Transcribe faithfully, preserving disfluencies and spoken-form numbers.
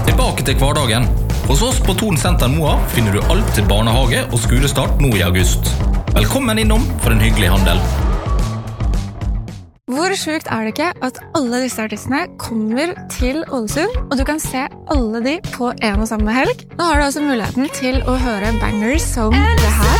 Tilbake til hverdagen. Hos oss på Thon Senter Moa finner du alt til barnehage og skolestart nå i august. Velkommen innom for en hyggelig handel. Hvor sjukt er det ikke at alle disse artistene kommer til Ålesund, og du kan se alle de på en og samme helg? Nå har du altså muligheten til å høre bangers som det her.